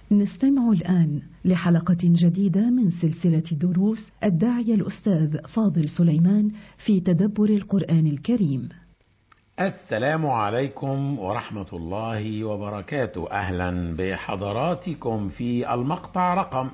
نستمع الآن لحلقة جديدة من سلسلة دروس الداعية الأستاذ فاضل سليمان في تدبر القرآن الكريم. السلام عليكم ورحمة الله وبركاته. أهلا بحضراتكم في المقطع رقم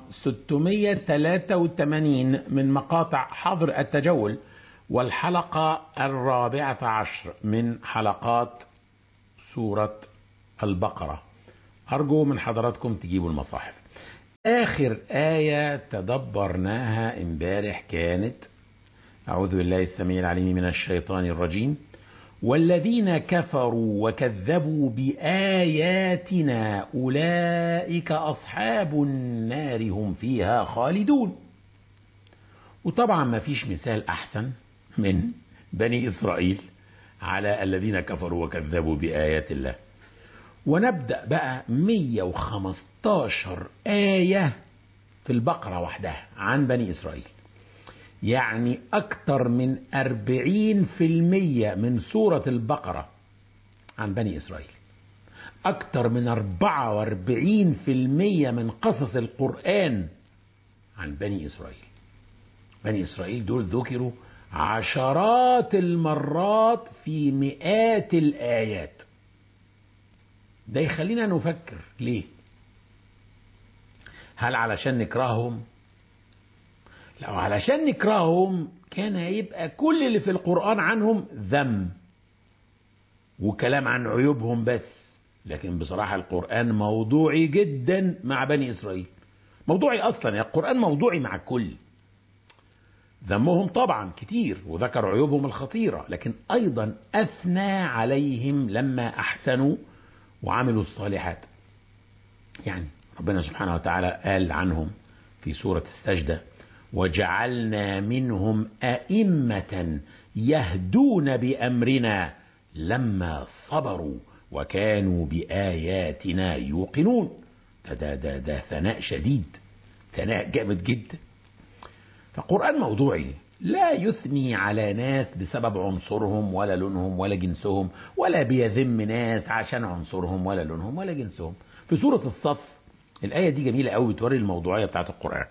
683 من مقاطع حظر التجول، والحلقة 14 من حلقات سورة البقرة. أرجو من حضراتكم تجيبوا المصاحف. آخر آية تدبرناها امبارح كانت: أعوذ بالله السميع العليم من الشيطان الرجيم: والذين كفروا وكذبوا بآياتنا أولئك أصحاب النار هم فيها خالدون. وطبعا ما فيش مثال أحسن من بني إسرائيل على الذين كفروا وكذبوا بآيات الله. ونبدأ بقى 115 آية في البقرة وحدها عن بني إسرائيل، يعني أكثر من 40% من سورة البقرة عن بني إسرائيل، أكثر من 44% من قصص القرآن عن بني إسرائيل. بني إسرائيل دول ذكروا عشرات المرات في مئات الآيات. ده يخلينا نفكر ليه؟ هل علشان نكرههم؟ لو علشان نكرههم كان يبقى كل اللي في القرآن عنهم ذم وكلام عن عيوبهم بس. لكن بصراحة القرآن موضوعي جدا مع بني إسرائيل، موضوعي أصلا، القرآن موضوعي مع الكل. ذمهم طبعا كتير وذكر عيوبهم الخطيرة، لكن أيضا أثنى عليهم لما أحسنوا وعملوا الصالحات. يعني ربنا سبحانه وتعالى قال عنهم في سورة السجدة: وجعلنا منهم أئمة يهدون بأمرنا لما صبروا وكانوا بآياتنا يوقنون. ده ثناء شديد، ثناء جامد جدا. فالقرآن موضوعي، لا يثني على ناس بسبب عنصرهم ولا لونهم ولا جنسهم، ولا بيذم ناس عشان عنصرهم ولا لونهم ولا جنسهم. في سورة الصف الآية دي جميلة قوي، بتوري الموضوعية بتاعت القرآن.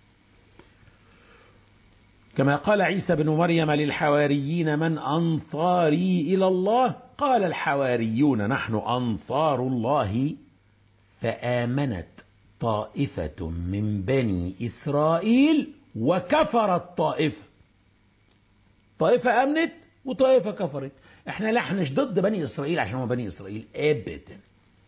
كما قال عيسى بن مريم للحواريين: من أنصاري إلى الله؟ قال الحواريون نحن أنصار الله. فآمنت طائفة من بني إسرائيل وكفرت طائفة. طائفة آمنت وطائفة كفرت. احنا مش ضد بني إسرائيل عشان هم بني إسرائيل أبدا،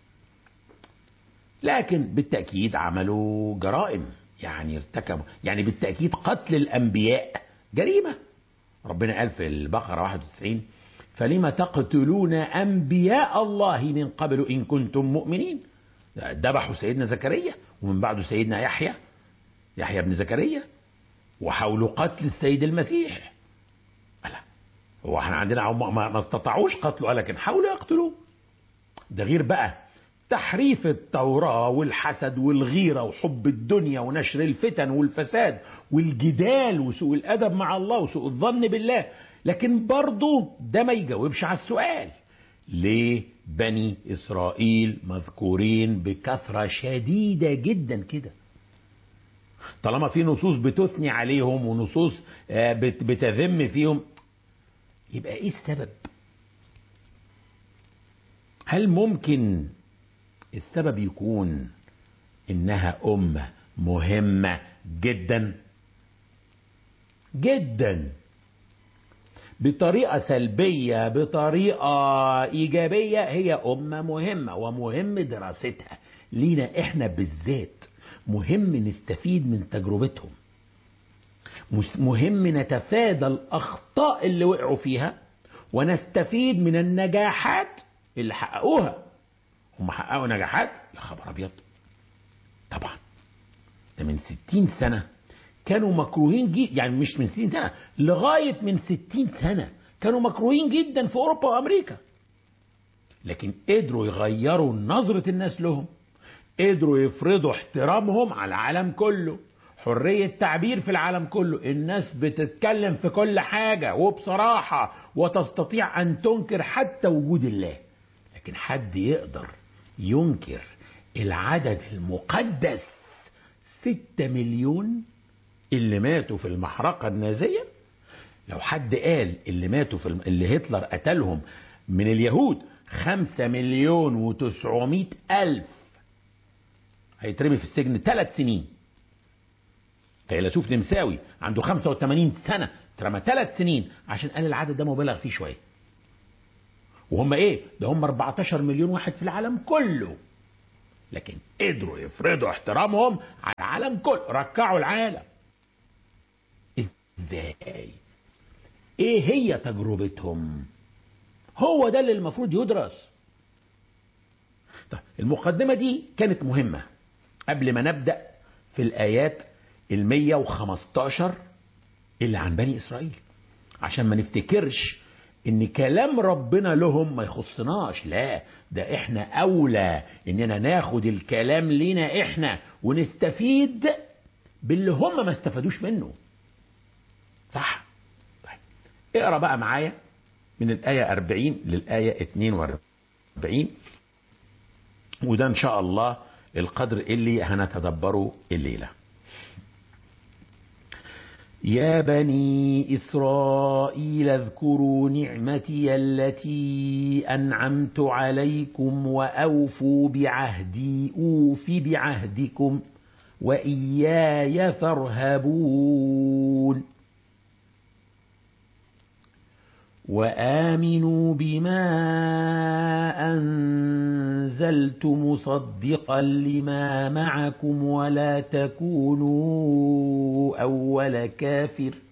لكن بالتأكيد عملوا جرائم، يعني ارتكبوا، يعني بالتأكيد قتل الأنبياء جريمة. ربنا قال في البقرة 91: فلما تقتلون أنبياء الله من قبل إن كنتم مؤمنين. ذبحوا سيدنا زكريا ومن بعده سيدنا يحيى بن زكريا، وحاولوا قتل السيد المسيح. ألا هو احنا عندنا ما استطاعوش قتله، لكن حاولوا يقتلوه. ده غير بقى تحريف التوراة والحسد والغيرة وحب الدنيا ونشر الفتن والفساد والجدال وسوء الأدب مع الله وسوء الظن بالله. لكن برضو ده ما يجاوبش على السؤال: ليه بني إسرائيل مذكورين بكثرة شديدة جدا كده؟ طالما في نصوص بتثني عليهم ونصوص بتذم فيهم، يبقى ايه السبب؟ هل ممكن السبب يكون انها أمة مهمة جدا جدا، بطريقة سلبية بطريقة إيجابية؟ هي أمة مهمة ومهم دراستها لينا احنا بالذات، مهم نستفيد من تجربتهم، مهم نتفادى الأخطاء اللي وقعوا فيها ونستفيد من النجاحات اللي حققوها. هم حققوا نجاحات، يا خبر أبيض! طبعا ده من 60 سنة كانوا مكروهين جدا، يعني مش من 60 سنة، لغاية من 60 سنة كانوا مكروهين جدا في أوروبا وأمريكا، لكن قدروا يغيروا نظرة الناس لهم، قدروا يفرضوا احترامهم على العالم كله، حرية تعبير في العالم كله. الناس بتتكلم في كل حاجة وبصراحة، وتستطيع أن تنكر حتى وجود الله. لكن حد يقدر ينكر العدد المقدس 6 مليون اللي ماتوا في المحرقة النازية. لو حد قال اللي ماتوا اللي هتلر قتلهم من اليهود 5 مليون و900 ألف، هيترمي في السجن 3 سنين. فيلسوف نمساوي عنده 85 سنة اترمى 3 سنين عشان قال العدد ده مبالغ فيه شوية. وهم ايه ده؟ هم 14 مليون واحد في العالم كله، لكن قدروا يفرضوا احترامهم على العالم كله، ركعوا العالم. ازاي؟ ايه هي تجربتهم؟ هو ده اللي المفروض يدرس. طيب المقدمة دي كانت مهمة قبل ما نبدأ في الآيات 115 اللي عن بني إسرائيل، عشان ما نفتكرش ان كلام ربنا لهم ما يخصناش. لا، ده احنا اولى اننا ناخد الكلام لينا احنا ونستفيد باللي هم ما استفادوش منه. صح؟ طيب اقرا بقى معايا من الآية 40 للآية 42، وده ان شاء الله القدر اللي هنتدبره الليلة. يا بني إسرائيل اذكروا نعمتي التي أنعمت عليكم وأوفوا بعهدي أوف بعهدكم وإياي فارهبون وآمنوا بما أنزلت مصدقا لما معكم ولا تكونوا أول كافر